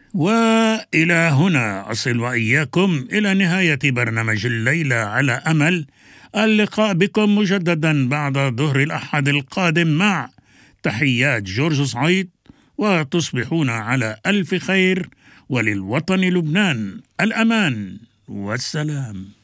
وإلى هنا أصل وإياكم إلى نهاية برنامج الليلة، على أمل اللقاء بكم مجددا بعد ظهر الأحد القادم، مع تحيات جورج صعيد، وتصبحون على ألف خير، وللوطن لبنان الأمان والسلام.